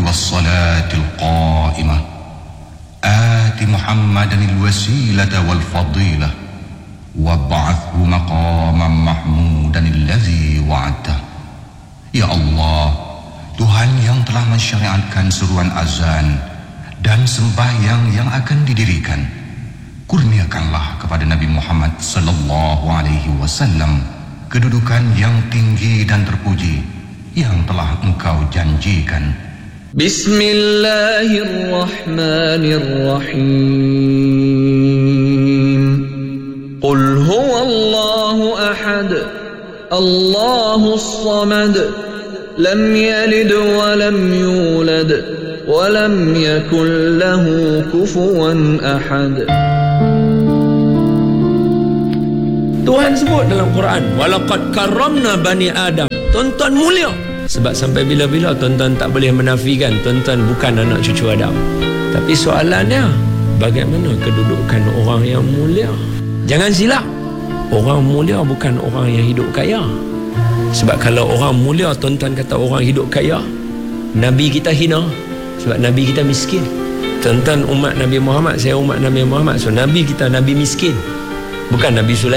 والصلاة القائمة آت محمدا الوسيلة والفضيلة وابعثه مقاما محمودا الذي وعدته. Ya Allah, Tuhan yang telah mensyariatkan seruan azan dan sembahyang yang akan didirikan, kurniakanlah kepada Nabi Muhammad sallallahu alaihi wasallam kedudukan yang tinggi dan terpuji yang telah Engkau janjikan. Bismillahirrahmanirrahim. Qul huwallahu ahad, Allahus samad, lam yalid wa lam yulad wa lam yakul lahu kufuwan ahad. Tuhan sebut dalam Quran, walaqad karramna bani Adam. Tuan-tuan mulia. Sebab sampai bila-bila tuan-tuan tak boleh menafikan tuan-tuan bukan anak cucu Adam. Tapi soalannya, bagaimana kedudukan orang yang mulia? Jangan silap, orang mulia bukan orang yang hidup kaya. Sebab kalau orang mulia tuan-tuan kata orang hidup kaya, Nabi kita hina. Sebab Nabi kita miskin. Tuan-tuan umat Nabi Muhammad, saya umat Nabi Muhammad, so Nabi kita Nabi miskin, bukan Nabi Sulaiman.